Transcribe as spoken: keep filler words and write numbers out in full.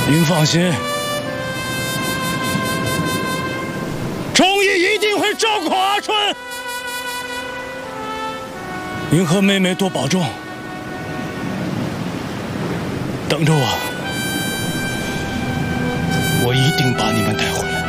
您放心，忠义一定会照顾好阿春。您和妹妹多保重，等着我，我一定把你们带回来。